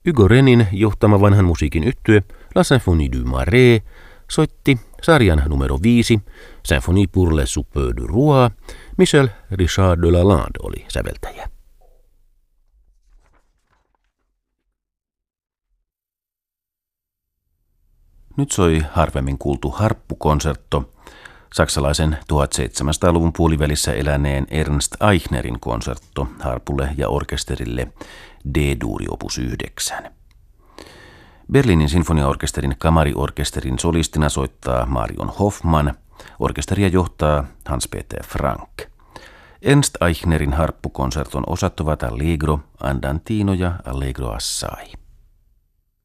Hugo Renin johtama vanhan musiikin yhtye La Symphonie du Marais soitti sarjan numero 5, Symphonie pour les soupeux du roi. Michel Richard de Lalande oli säveltäjä. Nyt soi harvemmin kuultu harppukonsertto, saksalaisen 1700-luvun puolivälissä eläneen Ernst Eichnerin konsertto harpulle ja orkesterille D-duuri opus 9. Berliinin sinfoniaorkesterin kamariorkesterin solistina soittaa Marion Hoffmann, orkesteria johtaa Hans-Peter Frank. Ernst Eichnerin harppukonserton osat ovat Allegro, Andantino ja Allegro assai.